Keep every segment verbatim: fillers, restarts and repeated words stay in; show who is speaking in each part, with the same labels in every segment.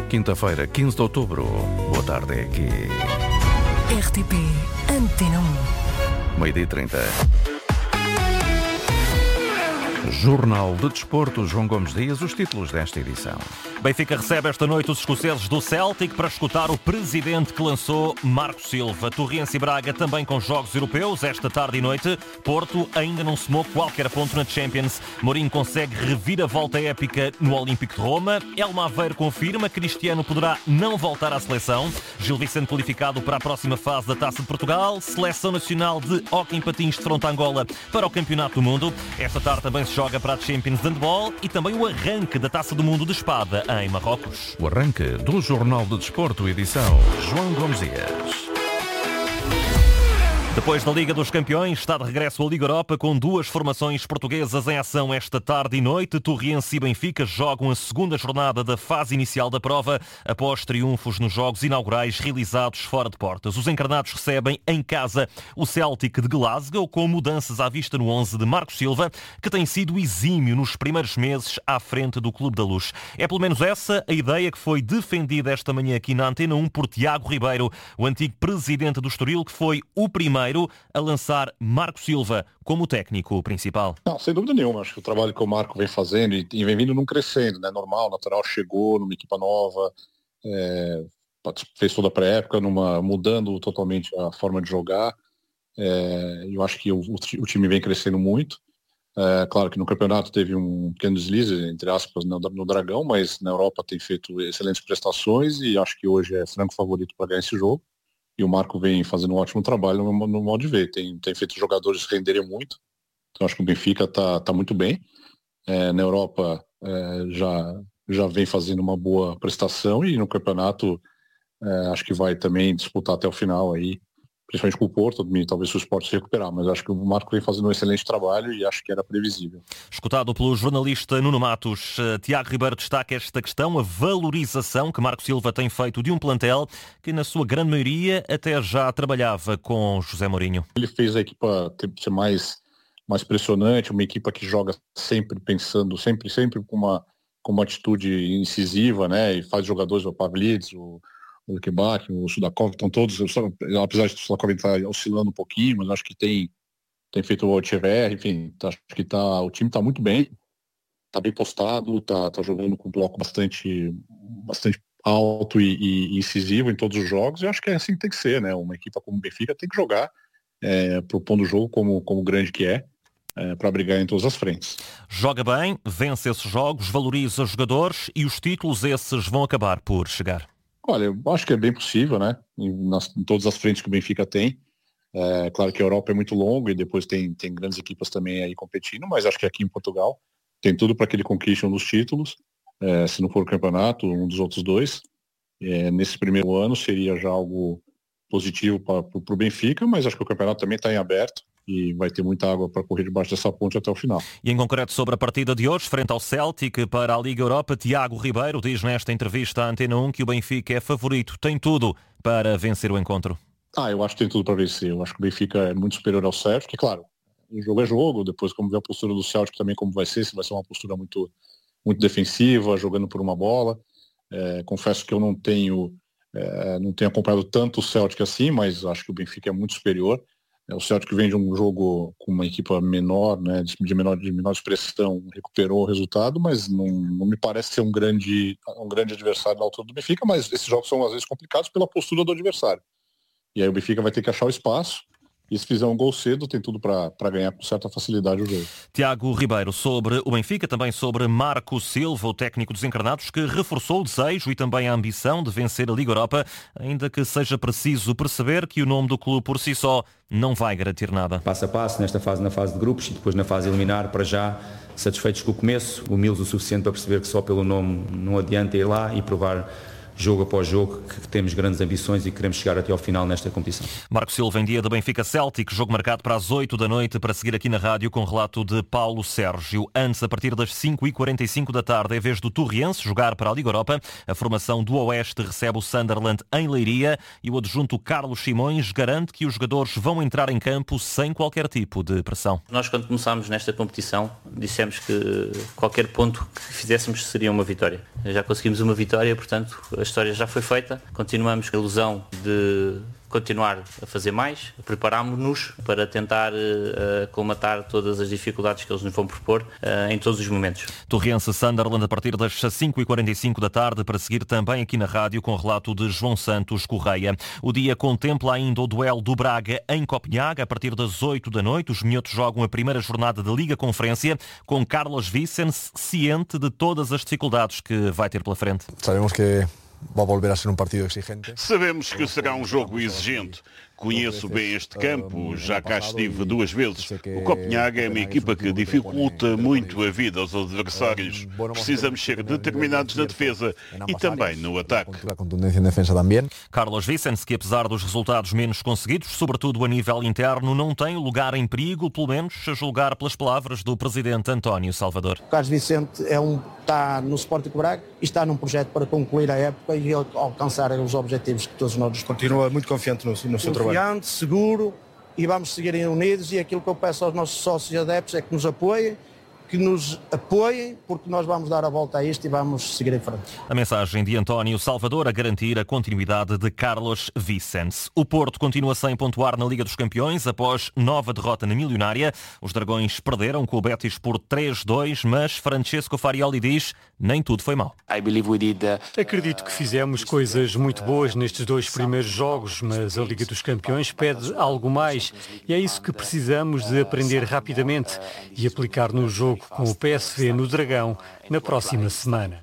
Speaker 1: Quinta-feira, quinze de outubro. Boa tarde, é aqui.
Speaker 2: R T P Antena um.
Speaker 1: Meio-dia e trinta. Jornal de Desporto, João Gomes Dias, os títulos desta edição.
Speaker 3: Benfica recebe esta noite os escoceses do Celtic para escutar o presidente que lançou Marco Silva. Torrense e Braga também com jogos europeus esta tarde e noite. Porto ainda não somou qualquer ponto na Champions. Mourinho consegue reviravolta épica no Olímpico de Roma. Elma Aveiro confirma que Cristiano poderá não voltar à seleção. Gil Vicente qualificado para a próxima fase da Taça de Portugal. Seleção Nacional de Hóquei em Patins de fronte a Angola para o Campeonato do Mundo. Esta tarde também se joga para a Champions de Handball e também o arranque da Taça do Mundo de Espada em Marrocos.
Speaker 1: O arranque do Jornal de Desporto, edição João Gomes Dias.
Speaker 3: Depois da Liga dos Campeões, está de regresso a Liga Europa com duas formações portuguesas em ação esta tarde e noite. Torrense e Benfica jogam a segunda jornada da fase inicial da prova após triunfos nos jogos inaugurais realizados fora de portas. Os encarnados recebem em casa o Celtic de Glasgow com mudanças à vista no onze de Marco Silva, que tem sido exímio nos primeiros meses à frente do Clube da Luz. É pelo menos essa a ideia que foi defendida esta manhã aqui na Antena um por Tiago Ribeiro, o antigo presidente do Estoril, que foi o primeiro a lançar Marco Silva como técnico principal.
Speaker 4: Não, sem dúvida nenhuma. Acho que o trabalho que o Marco vem fazendo e, e vem vindo não crescendo, né? Normal, natural, chegou numa equipa nova, é, fez toda a pré-época, numa, mudando totalmente a forma de jogar. É, eu acho que o, o time vem crescendo muito. É, claro que no campeonato teve um pequeno deslize, entre aspas, no, no Dragão, mas na Europa tem feito excelentes prestações e acho que hoje é franco favorito para ganhar esse jogo. E o Marco vem fazendo um ótimo trabalho no, no modo de ver. Tem, tem feito os jogadores renderem muito. Então acho que o Benfica está tá muito bem. É, na Europa é, já, já vem fazendo uma boa prestação e no campeonato é, acho que vai também disputar até o final aí, principalmente com o Porto, talvez o Sport se recuperar, mas acho que o Marco vem fazendo um excelente trabalho e acho que era previsível.
Speaker 3: Escutado pelo jornalista Nuno Matos, Tiago Ribeiro destaca esta questão, a valorização que Marco Silva tem feito de um plantel que na sua grande maioria até já trabalhava com José Mourinho.
Speaker 4: Ele fez a equipa ser mais, mais pressionante, uma equipa que joga sempre pensando, sempre, sempre com uma, com uma atitude incisiva, né? E faz jogadores, o Pavlidis, o o Luquebach, o Sudakov, estão todos, apesar de o Sudakov estar oscilando um pouquinho, mas acho que tem, tem feito o Tchever, enfim, tá, acho que tá, o time está muito bem, está bem postado, está tá jogando com um bloco bastante, bastante alto e, e, e incisivo em todos os jogos, e acho que é assim que tem que ser, né? Uma equipa como o Benfica tem que jogar, é, propondo o jogo como, como grande que é, é para brigar em todas as frentes.
Speaker 3: Joga bem, vence esses jogos, valoriza os jogadores e os títulos esses vão acabar por chegar.
Speaker 4: Olha, eu acho que é bem possível, né? Em, nas, em todas as frentes que o Benfica tem. É, claro que a Europa é muito longa e depois tem, tem grandes equipas também aí competindo, mas acho que aqui em Portugal tem tudo para que ele conquiste um dos títulos, é, se não for o campeonato, um dos outros dois. É, nesse primeiro ano seria já algo positivo para o Benfica, mas acho que o campeonato também está em aberto e vai ter muita água para correr debaixo dessa ponte até o final.
Speaker 3: E em concreto sobre a partida de hoje, frente ao Celtic para a Liga Europa, Tiago Ribeiro diz nesta entrevista à Antena um que o Benfica é favorito, tem tudo para vencer o encontro.
Speaker 4: Ah, eu acho que tem tudo para vencer. Eu acho que o Benfica é muito superior ao Celtic, que claro, o jogo é jogo, depois como ver a postura do Celtic também como vai ser, se vai ser uma postura muito, muito defensiva, jogando por uma bola. É, confesso que eu não tenho, é, não tenho acompanhado tanto o Celtic assim, mas acho que o Benfica é muito superior. O Celtic vem de um jogo com uma equipa menor, né, de, menor, de menor expressão, recuperou o resultado, mas não, não me parece ser um grande, um grande adversário na altura do Benfica, mas esses jogos são às vezes complicados pela postura do adversário. E aí o Benfica vai ter que achar o espaço, e se fizer um gol cedo, tem tudo para ganhar com certa facilidade o jogo.
Speaker 3: Tiago Ribeiro sobre o Benfica, também sobre Marco Silva, o técnico dos encarnados, que reforçou o desejo e também a ambição de vencer a Liga Europa, ainda que seja preciso perceber que o nome do clube por si só não vai garantir nada.
Speaker 5: Passo a passo, nesta fase, na fase de grupos e depois na fase eliminar, para já satisfeitos com o começo, humildes o suficiente para perceber que só pelo nome não adianta ir lá e provar jogo após jogo, que temos grandes ambições e queremos chegar até ao final nesta competição.
Speaker 3: Marco Silva em dia do Benfica Celtic, jogo marcado para as oito da noite, para seguir aqui na rádio com relato de Paulo Sérgio. Antes, a partir das cinco e quarenta e cinco da tarde, é vez do Torriense jogar para a Liga Europa. A formação do Oeste recebe o Sunderland em Leiria e o adjunto Carlos Simões garante que os jogadores vão entrar em campo sem qualquer tipo de pressão.
Speaker 6: Nós, quando começámos nesta competição, dissemos que qualquer ponto que fizéssemos seria uma vitória. Já conseguimos uma vitória, portanto, a história já foi feita. Continuamos com a ilusão de continuar a fazer mais, preparámos-nos para tentar uh, colmatar todas as dificuldades que eles nos vão propor uh, em todos os momentos.
Speaker 3: Torriense Sunderland a partir das cinco e quarenta e cinco da tarde, para seguir também aqui na rádio com o relato de João Santos Correia. O dia contempla ainda o duelo do Braga em Copenhague a partir das oito da noite. Os minhotos jogam a primeira jornada da Liga Conferência com Carlos Vicens, ciente de todas as dificuldades que vai ter pela frente.
Speaker 7: Sabemos que vai volver a ser um partido exigente.
Speaker 8: Sabemos que será um jogo exigente. Conheço bem este campo, já cá estive duas vezes. O Copenhague é uma equipa que dificulta muito a vida aos adversários. Precisamos ser determinados na defesa e também no ataque.
Speaker 3: Carlos Vicens, que apesar dos resultados menos conseguidos, sobretudo a nível interno, não tem lugar em perigo, pelo menos a julgar pelas palavras do presidente António Salvador.
Speaker 9: O Carlos Vicente é um, está no Sporting Braga e está num projeto para concluir a época e alcançar os objetivos que todos nós...
Speaker 7: Continua muito confiante no, no seu trabalho.
Speaker 9: Confiante, seguro, e vamos seguir unidos, e aquilo que eu peço aos nossos sócios e adeptos é que nos apoiem, que nos apoiem, porque nós vamos dar a volta a isto e vamos seguir em frente.
Speaker 3: A mensagem de António Salvador a garantir a continuidade de Carlos Vicens. O Porto continua sem pontuar na Liga dos Campeões após nova derrota na Milionária. Os Dragões perderam com o Betis por três dois, mas Francesco Farioli diz: nem tudo foi mau.
Speaker 10: Acredito que fizemos coisas muito boas nestes dois primeiros jogos, mas a Liga dos Campeões pede algo mais e é isso que precisamos de aprender rapidamente e aplicar no jogo com o P S V no Dragão na próxima semana.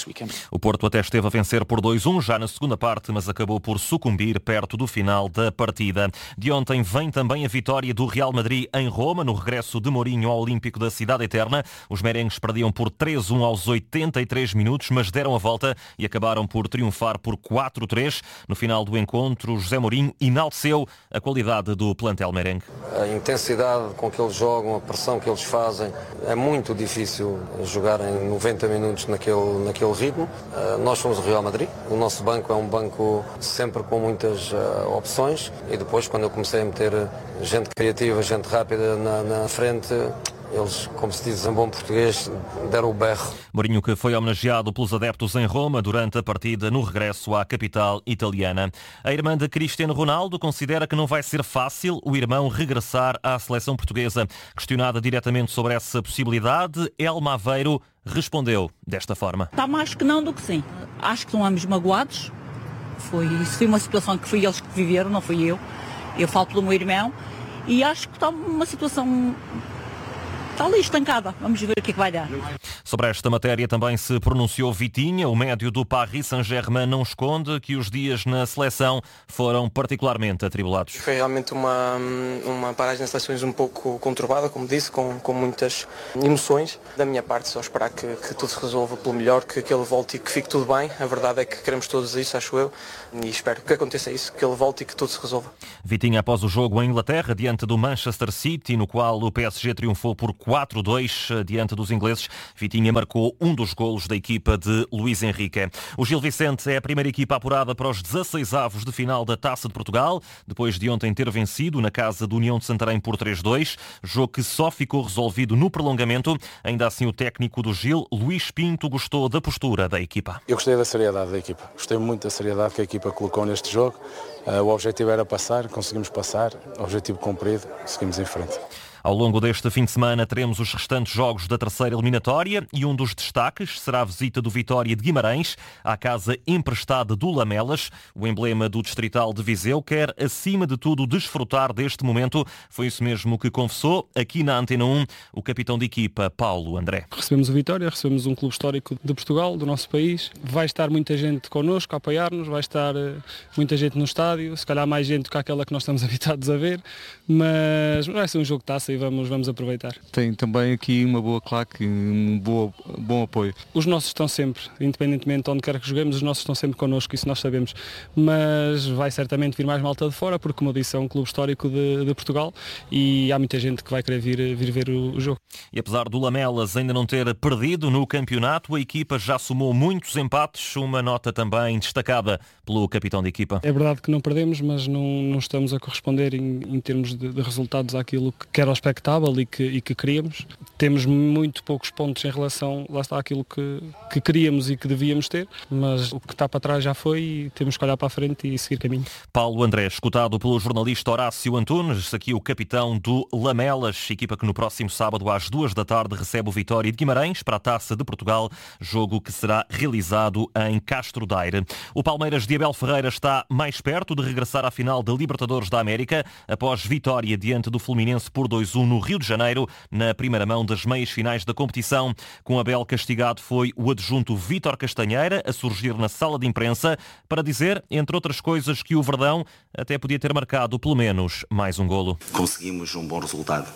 Speaker 3: O Porto até esteve a vencer por dois um já na segunda parte, mas acabou por sucumbir perto do final da partida. De ontem vem também a vitória do Real Madrid em Roma, no regresso de Mourinho ao Olímpico da Cidade Eterna. Os merengues perdiam por três um aos oitenta e três minutos, mas deram a volta e acabaram por triunfar por quatro três. No final do encontro, José Mourinho enalteceu a qualidade do plantel merengue.
Speaker 11: A intensidade com que eles jogam, a pressão que eles fazem, é muito difícil jogar em noventa minutos naquele, naquele ritmo. Uh, nós somos o Real Madrid, o nosso banco é um banco sempre com muitas uh, opções, e depois, quando eu comecei a meter gente criativa, gente rápida na, na frente, eles, como se diz em bom português, deram o berro.
Speaker 3: Mourinho, que foi homenageado pelos adeptos em Roma durante a partida no regresso à capital italiana. A irmã de Cristiano Ronaldo considera que não vai ser fácil o irmão regressar à seleção portuguesa. Questionada diretamente sobre essa possibilidade, Elma Aveiro respondeu desta forma:
Speaker 12: Está mais que não do que sim. Acho que são ambos magoados. Foi, isso foi uma situação que foi eles que viveram, não fui eu. Eu falo pelo meu irmão e acho que está uma situação... Está ali estancada. Vamos ver o que é que vai dar.
Speaker 3: Sobre esta matéria também se pronunciou Vitinha. O médio do Paris Saint-Germain não esconde que os dias na seleção foram particularmente atribulados.
Speaker 13: Foi realmente uma, uma paragem nas seleções um pouco conturbada, como disse, com, com muitas emoções. Da minha parte, só esperar que, que tudo se resolva pelo melhor, que, que ele volte e que fique tudo bem. A verdade é que queremos todos isso, acho eu, e espero que aconteça isso, que ele volte e que tudo se resolva.
Speaker 3: Vitinha após o jogo em Inglaterra, diante do Manchester City, no qual o P S G triunfou por quatro dois diante dos ingleses. Vitinha marcou um dos golos da equipa de Luís Henrique. O Gil Vicente é a primeira equipa apurada para os dezasseis avos de final da Taça de Portugal, depois de ontem ter vencido na casa do União de Santarém por três dois, jogo que só ficou resolvido no prolongamento. Ainda assim, o técnico do Gil, Luís Pinto, gostou da postura da equipa.
Speaker 14: Eu gostei da seriedade da equipa. Gostei muito da seriedade que a equipa colocou neste jogo. O objetivo era passar, conseguimos passar, objetivo cumprido, seguimos em frente.
Speaker 3: Ao longo deste fim de semana teremos os restantes jogos da terceira eliminatória e um dos destaques será a visita do Vitória de Guimarães à casa emprestada do Lamelas. O emblema do Distrital de Viseu quer, acima de tudo, desfrutar deste momento. Foi isso mesmo que confessou aqui na Antena um o capitão de equipa, Paulo André.
Speaker 15: Recebemos o Vitória, recebemos um clube histórico de Portugal, do nosso país. Vai estar muita gente connosco a apoiar-nos, vai estar muita gente no estádio, se calhar mais gente do que aquela que nós estamos habituados a ver, mas vai ser um jogo de taça e vamos, vamos aproveitar.
Speaker 16: Tem também aqui uma boa claque, um boa, bom apoio.
Speaker 15: Os nossos estão sempre, independentemente de onde quer que joguemos, os nossos estão sempre connosco, isso nós sabemos. Mas vai certamente vir mais malta de fora, porque, como eu disse, é um clube histórico de, de Portugal e há muita gente que vai querer vir, vir ver o, o jogo.
Speaker 3: E apesar do Lamelas ainda não ter perdido no campeonato, a equipa já somou muitos empates, uma nota também destacada pelo capitão de equipa.
Speaker 15: É verdade que não perdemos, mas não, não estamos a corresponder em, em termos de, de resultados àquilo que era o expectável e que, e que queríamos. Temos muito poucos pontos em relação, lá está, àquilo que, que queríamos e que devíamos ter, mas o que está para trás já foi e temos que olhar para a frente e seguir caminho.
Speaker 3: Paulo André, escutado pelo jornalista Horácio Antunes, aqui o capitão do Lamelas, equipa que no próximo sábado às duas da tarde recebe o Vitória de Guimarães para a Taça de Portugal, jogo que será realizado em Castro Daire. O Palmeiras de Abel Ferreira está mais perto de regressar à final da Libertadores da América, após vitória diante do Fluminense por dois a um no Rio de Janeiro, na primeira mão das meias finais da competição. Com Abel castigado foi o adjunto Vítor Castanheira, a surgir na sala de imprensa, para dizer, entre outras coisas, que o Verdão até podia ter marcado pelo menos mais um golo.
Speaker 17: Conseguimos um bom resultado.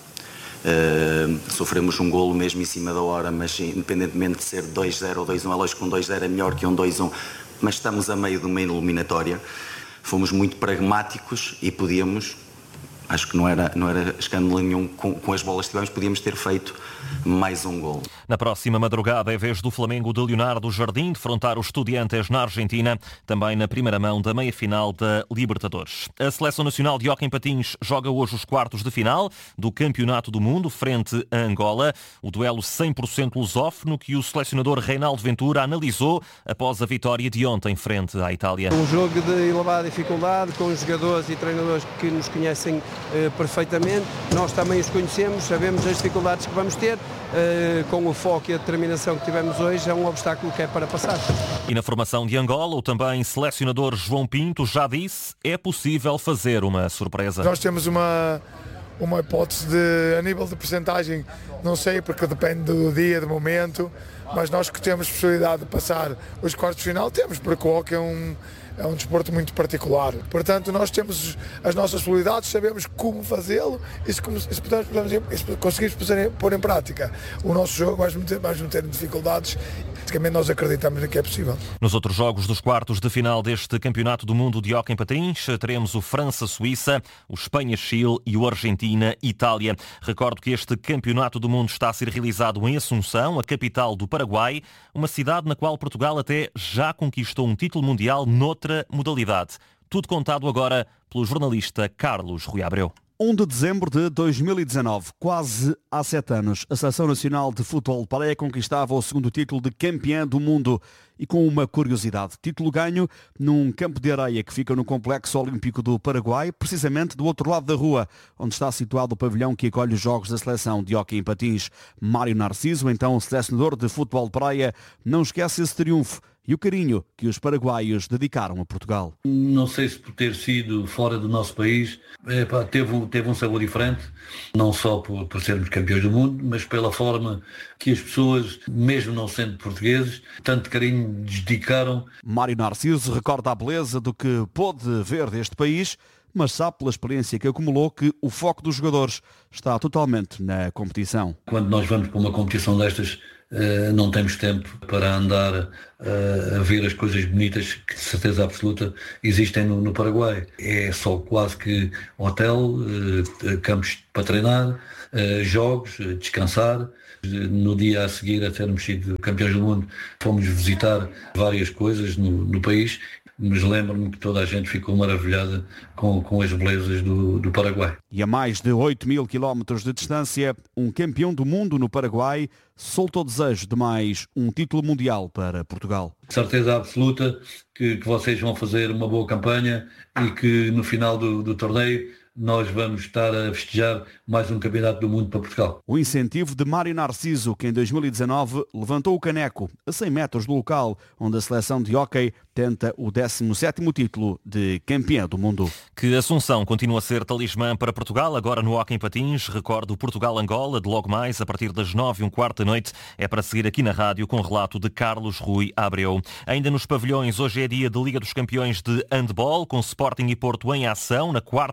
Speaker 17: Uh, sofremos um golo mesmo em cima da hora, mas independentemente de ser dois a zero ou dois a um, é lógico que um dois a zero é melhor que um dois a um, mas estamos a meio de uma eliminatória. Fomos muito pragmáticos e podíamos, acho que não era, não era escândalo nenhum, com, com as bolas que tivemos, podíamos ter feito mais um gol.
Speaker 3: Na próxima madrugada é vez do Flamengo de Leonardo Jardim defrontar os Estudiantes na Argentina, também na primeira mão da meia-final da Libertadores. A Seleção Nacional de Hóquei em Patins joga hoje os quartos de final do Campeonato do Mundo frente a Angola. O duelo cem por cento lusófono que o selecionador Reinaldo Ventura analisou após a vitória de ontem frente à Itália.
Speaker 18: Um jogo de elevada dificuldade, com jogadores e treinadores que nos conhecem eh, perfeitamente. Nós também os conhecemos, sabemos as dificuldades que vamos ter. Uh, com o foco e a determinação que tivemos hoje, é um obstáculo que é para passar.
Speaker 3: E na formação de Angola, o também selecionador João Pinto já disse, é possível fazer uma surpresa.
Speaker 19: Nós temos uma, uma hipótese de, a nível de percentagem, não sei, porque depende do dia, do momento, mas nós que temos possibilidade de passar os quartos de final, temos, porque o hóquei é um É um desporto muito particular. Portanto, nós temos as nossas possibilidades, sabemos como fazê-lo e se, se, pudermos, se conseguirmos pôr em prática o nosso jogo, vais meter, vais meter dificuldades. Basicamente, nós acreditamos que é possível.
Speaker 3: Nos outros jogos dos quartos de final deste Campeonato do Mundo de Hóquei em Patins, teremos o França-Suíça, o Espanha-Chile e o Argentina-Itália. Recordo que este Campeonato do Mundo está a ser realizado em Assunção, a capital do Paraguai, uma cidade na qual Portugal até já conquistou um título mundial noutra modalidade. Tudo contado agora pelo jornalista Carlos Rui Abreu.
Speaker 20: um de dezembro de dois mil e dezanove, quase há sete anos, a Seleção Nacional de Futebol de Praia conquistava o segundo título de campeã do mundo. E com uma curiosidade, título ganho num campo de areia que fica no Complexo Olímpico do Paraguai, precisamente do outro lado da rua, onde está situado o pavilhão que acolhe os jogos da Seleção de Hóquei em Patins. Mário Narciso, então selecionador de futebol de praia, não esquece esse triunfo e o carinho que os paraguaios dedicaram a Portugal.
Speaker 21: Não sei se por ter sido fora do nosso país, é, pá, teve, teve um sabor diferente, não só por, por sermos campeões do mundo, mas pela forma que as pessoas, mesmo não sendo portugueses, tanto carinho lhes dedicaram.
Speaker 20: Mário Narciso recorda a beleza do que pôde ver deste país, mas sabe pela experiência que acumulou que o foco dos jogadores está totalmente na competição.
Speaker 21: Quando nós vamos para uma competição destas, Uh, não temos tempo para andar uh, a ver as coisas bonitas que de certeza absoluta existem no, no Paraguai. É só quase que hotel, uh, campos para treinar, uh, jogos, uh, descansar. No dia a seguir a termos sido campeões do mundo, fomos visitar várias coisas no, no país, mas lembro-me que toda a gente ficou maravilhada com, com as belezas do, do Paraguai.
Speaker 20: E a mais de oito mil quilómetros de distância, um campeão do mundo no Paraguai soltou o desejo de mais um título mundial para Portugal.
Speaker 21: Certeza absoluta que, que vocês vão fazer uma boa campanha e que no final do, do torneio nós vamos estar a festejar mais um campeonato do mundo para Portugal.
Speaker 20: O incentivo de Mário Narciso, que em dois mil e dezanove levantou o caneco a cem metros do local onde a seleção de hóquei tenta o décimo sétimo título de campeã do mundo.
Speaker 3: Que Assunção continua a ser talismã para Portugal, agora no hóquei em patins. Recordo Portugal-Angola, de logo mais, a partir das nove e um quarto da noite. É para seguir aqui na rádio com o relato de Carlos Rui Abreu. Ainda nos pavilhões, hoje é dia de Liga dos Campeões de Handball, com Sporting e Porto em ação, na quarta jornada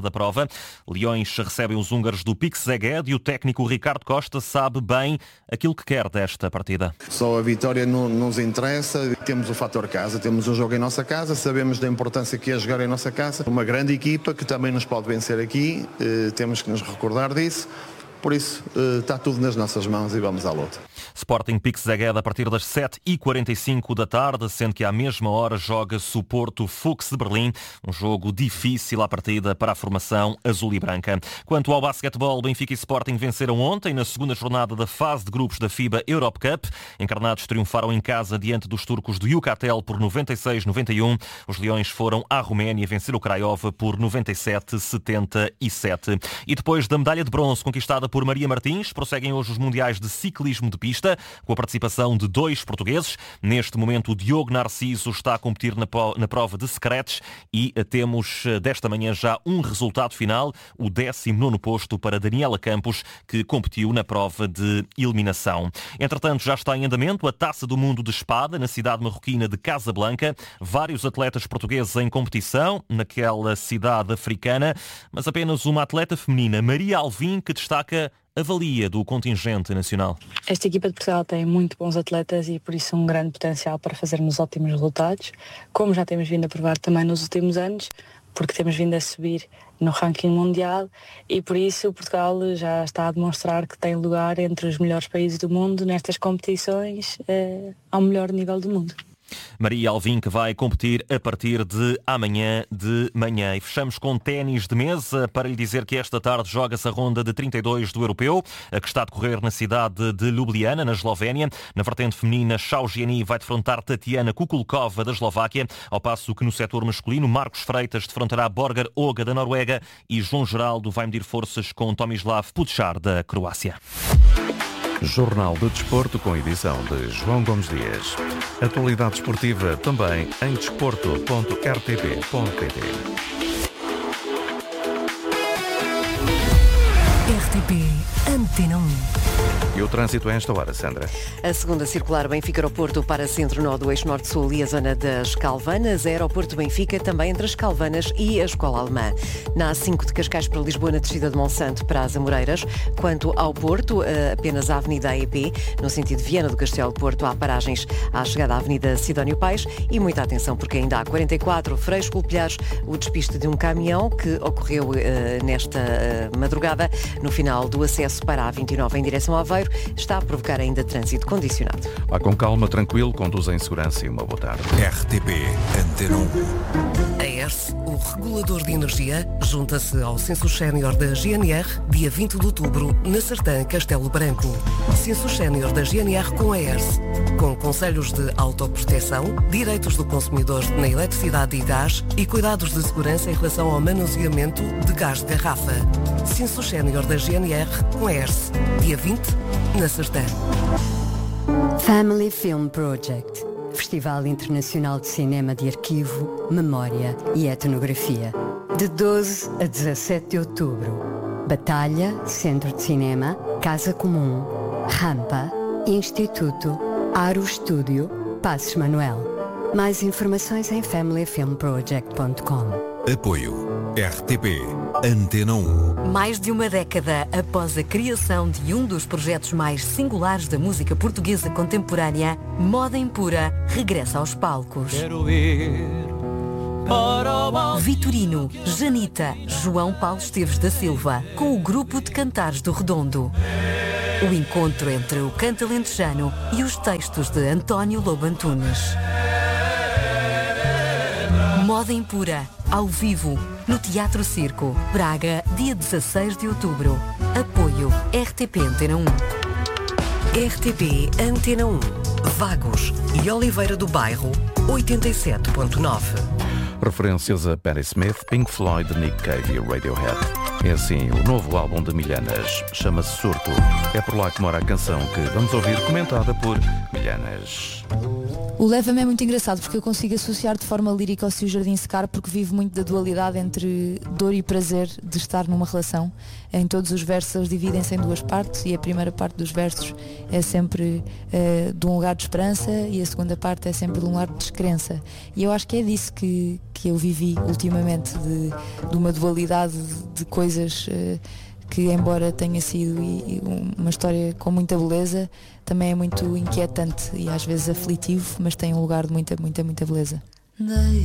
Speaker 3: da prova. Leões recebem os húngaros do Pix Szeged e o técnico Ricardo Costa sabe bem aquilo que quer desta partida.
Speaker 2: Só a vitória não nos interessa, temos o fator casa, temos um jogo em nossa casa, sabemos da importância que é jogar em nossa casa. Uma grande equipa que também nos pode vencer aqui, eh, temos que nos recordar disso. Por isso, está tudo nas nossas mãos e vamos à luta.
Speaker 3: Sporting Pix Szeged a partir das sete e quarenta e cinco da tarde, sendo que à mesma hora joga-se o Porto Fuchs de Berlim, um jogo difícil à partida para a formação azul e branca. Quanto ao basquetebol, Benfica e Sporting venceram ontem na segunda jornada da fase de grupos da FIBA Europe Cup. Encarnados triunfaram em casa diante dos turcos do Yucatel por noventa e seis a noventa e um. Os Leões foram à Roménia vencer o Craiova por noventa e sete a setenta e sete. E depois da medalha de bronze conquistada por Maria Martins, prosseguem hoje os mundiais de ciclismo de pista, com a participação de dois portugueses. Neste momento, o Diogo Narciso está a competir na, na prova de secretos e temos desta manhã já um resultado final, o décimo nono posto para Daniela Campos, que competiu na prova de eliminação. Entretanto, já está em andamento a Taça do Mundo de Espada, na cidade marroquina de Casablanca. Vários atletas portugueses em competição naquela cidade africana, mas apenas uma atleta feminina, Maria Alvim, que destaca a valia do contingente nacional.
Speaker 22: Esta equipa de Portugal tem muito bons atletas e por isso um grande potencial para fazermos ótimos resultados, como já temos vindo a provar também nos últimos anos, porque temos vindo a subir no ranking mundial e por isso Portugal já está a demonstrar que tem lugar entre os melhores países do mundo nestas competições eh, ao melhor nível do mundo.
Speaker 3: Maria Alvim, que vai competir a partir de amanhã de manhã. E fechamos com ténis de mesa para lhe dizer que esta tarde joga-se a ronda de trinta e dois do Europeu, a que está a decorrer na cidade de Ljubljana, na Eslovénia. Na vertente feminina, Shao Jiani vai defrontar Tatiana Kukulkova, da Eslováquia, ao passo que no setor masculino, Marcos Freitas defrontará Borgar Oga, da Noruega, e João Geraldo vai medir forças com Tomislav Puchar, da Croácia.
Speaker 1: Jornal do Desporto com edição de João Gomes Dias. Atualidade esportiva também em desporto ponto r t p ponto p t.
Speaker 23: R T P Antena um.
Speaker 1: E o trânsito a esta hora, Sandra?
Speaker 23: A segunda circular Benfica-Aeroporto para centro-nó do eixo norte-sul e a zona das Calvanas. Aeroporto Benfica também entre as Calvanas e a Escola Alemã. Na A cinco de Cascais para Lisboa, na descida de Monsanto para as Amoreiras. Quanto ao Porto, apenas a Avenida A E P, no sentido Viana do Castelo Porto, há paragens à chegada à Avenida Sidónio Paes. E muita atenção porque ainda há quarenta e quatro Freixo Colpilhares, o despiste de um caminhão que ocorreu uh, nesta uh, madrugada no final do acesso para a A vinte e nove em direção a Aveiro. Está a provocar ainda trânsito condicionado.
Speaker 1: Vá com calma, tranquilo, conduza em segurança e uma boa tarde.
Speaker 24: R T P Antena um.
Speaker 23: A E R S, o regulador de energia, junta-se ao Censo Sénior da G N R, dia vinte de outubro, na Sertã, Castelo Branco. Censo Sénior da G N R com a E R S, com conselhos de autoproteção, direitos do consumidor na eletricidade e gás e cuidados de segurança em relação ao manuseamento de gás de garrafa. Censo Sénior da G N R com a E R S, dia vinte, na Sertã.
Speaker 25: Family Film Project, Festival Internacional de Cinema de Arquivo, Memória e Etnografia, de doze a dezassete de outubro. Batalha, Centro de Cinema, Casa Comum, Rampa, Instituto, Aro Estúdio, Passos Manuel. Mais informações em family film project ponto com.
Speaker 24: Apoio R T P Antena um.
Speaker 23: Mais de uma década após a criação de um dos projetos mais singulares da música portuguesa contemporânea, Moda Impura regressa aos palcos. Quero ir para o... Vitorino, Janita, João Paulo Esteves da Silva, com o grupo de cantares do Redondo. O encontro entre o canto alentejano e os textos de António Lobo Antunes. Moda Impura, ao vivo, no Teatro Circo, Braga, dia dezasseis de outubro. Apoio R T P Antena um. R T P Antena um, Vagos e Oliveira do Bairro, oitenta e sete ponto nove.
Speaker 1: Referências a Patti Smith, Pink Floyd, Nick Cave e Radiohead. É assim, o novo álbum de Milhanas chama-se Surto. É por lá que mora a canção que vamos ouvir, comentada por Milhanas.
Speaker 26: O Leva-me é muito engraçado porque eu consigo associar de forma lírica ao Se o Jardim Secar, porque vivo muito da dualidade entre dor e prazer de estar numa relação. Em todos os versos eles dividem-se em duas partes e a primeira parte dos versos é sempre uh, de um lugar de esperança e a segunda parte é sempre de um lugar de descrença. E eu acho que é disso que, que eu vivi ultimamente, de, de uma dualidade de, de coisas uh, que, embora tenha sido e, e uma história com muita beleza, também é muito inquietante e às vezes aflitivo, mas tem um lugar de muita, muita, muita beleza.